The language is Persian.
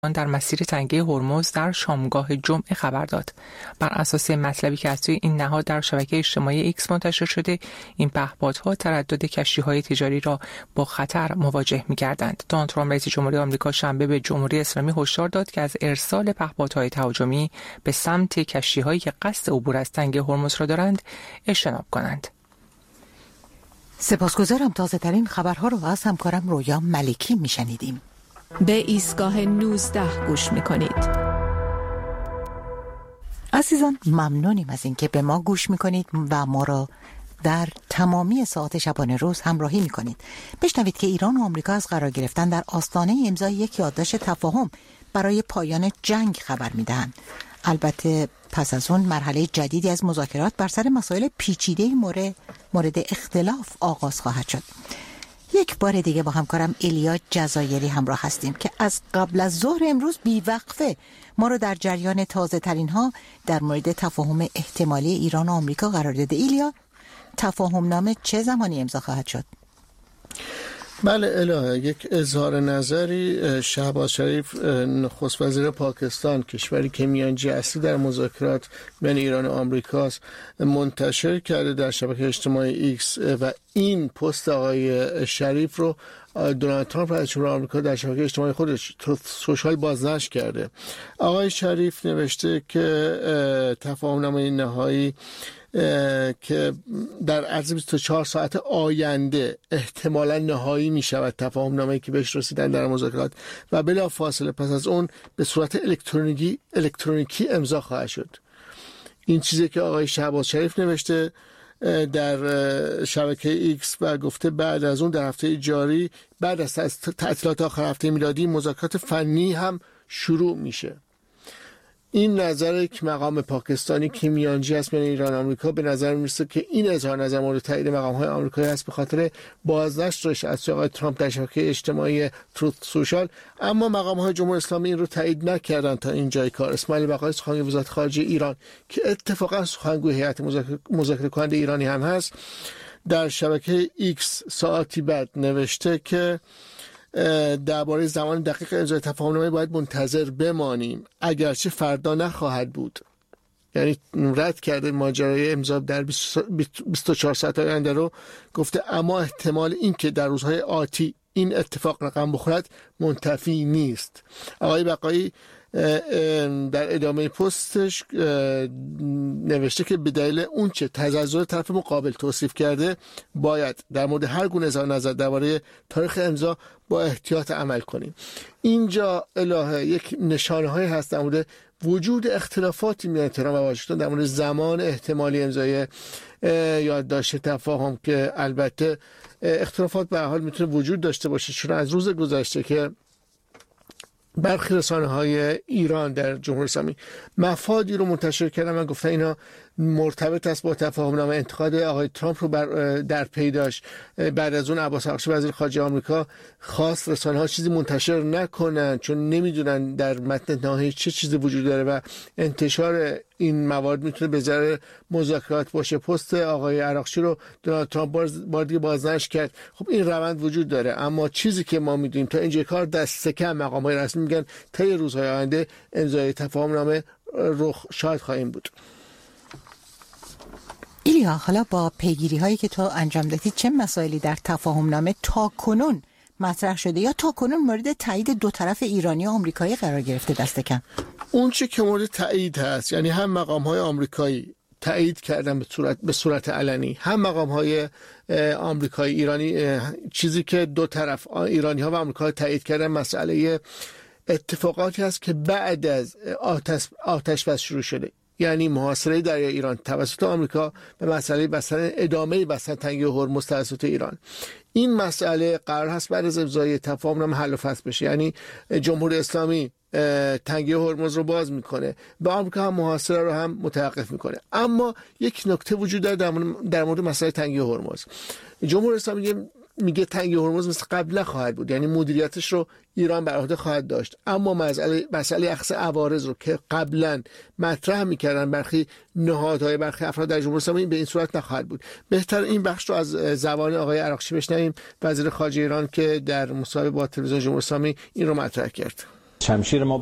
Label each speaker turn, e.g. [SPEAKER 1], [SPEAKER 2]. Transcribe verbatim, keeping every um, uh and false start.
[SPEAKER 1] در مسیر تنگه هرمز در شامگاه جمعه خبر داد. بر اساس مطلبی که از توی این نهاد در شبکه اجتماعی ایکس منتشر شده، این پهپادها تردد کشتی‌های تجاری را با خطر مواجه می‌کردند. دونالد ترامپ رئیس جمهوری آمریکا شنبه به جمهوری اسلامی هشدار داد که از ارسال پهپادهای تهاجمی به سمت کشتی‌هایی که قصد عبور از تنگه هرمز را دارند اجتناب کنند.
[SPEAKER 2] سپاسگزارم. تازه ترین خبرها رو از همکارم رویا ملکی میشنیدیم.
[SPEAKER 3] به ایستگاه نوزده گوش میکنید.
[SPEAKER 2] عزیزان ممنونیم از اینکه به ما گوش میکنید و ما را در تمامی ساعت شبانه روز همراهی میکنید. بشنوید که ایران و آمریکا از قرار گرفتن در آستانه امضای یک یادداشت تفاهم برای پایان جنگ خبر میدهند. البته پس از اون مرحله جدیدی از مذاکرات بر سر مسائل پیچیده مورد مورد اختلاف آغاز خواهد شد. یک بار دیگه با همکارم ایلیا جزایری همراه هستیم که از قبل از ظهر امروز بیوقفه ما رو در جریان تازه ترین ها در مورد تفاهم احتمالی ایران و آمریکا قرار داده. ایلیا، تفاهم نامه چه زمانی امضا خواهد شد؟
[SPEAKER 4] بله الهه، یک اظهار نظری شهباز شریف نخست وزیر پاکستان، کشوری که میانجی اصلی در مذاکرات بین ایران و آمریکاست، منتشر کرده در شبکه اجتماعی ایکس و این پست آقای شریف رو دونالد ترامپ رئیس جمهور آمریکا در شبکه اجتماعی خودش سوشال بازنشر کرده. آقای شریف نوشته که تفاهم‌نامه نهایی که در عرض بیست و چهار ساعت آینده احتمالاً نهایی می شود، تفاهم نامه‌ای که بهش رسیدن در مذاکرات، و بلا فاصله پس از اون به صورت الکترونیکی الکترونیکی امضا خواهد شد. این چیزی که آقای شهباز شریف نوشته در شبکه ایکس و گفته بعد از اون در هفته جاری، بعد از تعطیلات آخر هفته میلادی، مذاکرات فنی هم شروع میشه. این نظر یک مقام پاکستانی که میانجی است بین ایران و آمریکا، به نظر میرسه که این اظهار نظر مورد تایید مقام‌های آمریکایی است به خاطر بازنشرش از آقای ترامپ در شبکه اجتماعی تروت سوشال. اما مقام‌های جمهوری اسلامی این رو تایید نکردن تا اینجای کار. اسماعیل بقایی سخنگوی وزارت خارجه ایران که اتفاقا سخنگوی هیئت مذاکره کننده ایرانی هم هست، در شبکه ایکس ساعتی بعد نوشته که درباره زمان دقیق امضای تفاهم‌نامه باید منتظر بمانیم، اگرچه فردا نخواهد بود. یعنی رد کرده ماجرای امضا در بیست و چهار ساعت آینده رو، گفته اما احتمال این که در روزهای آتی این اتفاق رقم بخورد منتفی نیست. آقای بقایی در ادامه پستش نوشته که به دلیل اون چه تزلزل طرف مقابل توصیف کرده، باید در مورد هر گونه اظهار نظر درباره تاریخ امضا با احتیاط عمل کنیم. اینجا الهه یک نشانه هایی هست در مورد وجود اختلافاتی میان تهران و واشنگتن در مورد زمان احتمالی امضای یادداشت تفاهم، که البته اختلافات به هر حال میتونه وجود داشته باشه، چون از روز گذشته که برخی رسانه‌های ایران در جمهوری اسلامی مفادی رو منتشر کردن و گفتن اینا مرتبط است با تفاهم‌نامه. انتقاد آقای ترامپ رو بر در پی داشت. بعد از اون عباس عراقچی وزیر خارجه آمریکا خواست رسانه‌ها چیزی منتشر نکنن چون نمیدونن در متن نهایی چه چیزی وجود داره و انتشار این موارد میتونه به ضرر مذاکرات باشه. پست آقای عراقچی رو دونالد ترامپ بار دیگه بازنشر کرد. خب این روند وجود داره، اما چیزی که ما میدونیم تا اینجا کار دست کم مقام‌های رسمی میگن طی روزهای آینده امضای تفاهم‌نامه رخ شاید خواهیم بود.
[SPEAKER 2] ایلیا، حالا با پیگیری هایی که تو انجام دادی چه مسائلی در تفاهم نامه تا کنون مطرح شده یا تا کنون مورد تایید دو طرف ایرانی و آمریکایی قرار گرفته دست کم؟
[SPEAKER 4] اون چه که مورد تایید هست، یعنی هم مقام های آمریکایی تایید کردن به صورت به صورت علنی، هم مقام های آمریکایی ایرانی، چیزی که دو طرف ایرانی ها و آمریکا تایید کردن مسئله اتفاقاتی هست که بعد از آتش آتش بس شروع شده، یعنی محاصره دریای ایران توسط آمریکا به مسئله بستن ادامه بستن تنگه هرمز توسط ایران. این مسئله قرار هست بعد از امضای تفاهم‌نامه حل و فصل بشه، یعنی جمهوری اسلامی تنگه هرمز رو باز میکنه، به آمریکا هم محاصره رو هم متوقف میکنه. اما یک نکته وجود داره در مورد مسئله تنگه هرمز. جمهوری اسلامی میگه تنگه هرمز مثل قبل نخواهد بود، یعنی مدیریتش رو ایران بر عهده خواهد داشت، اما مسئله مسئله اخذ عوارض رو که قبلا مطرح میکردن برخی نهادهای برخی افراد در جمهوری اسلامی به این صورت نخواهد بود. بهتر این بخش رو از زبان آقای عراقچی بشنویم، وزیر خارجه ایران که در مصاحبه با تلویزیون جمهوری اسلامی این رو مطرح کرد.
[SPEAKER 5] شمشیر ما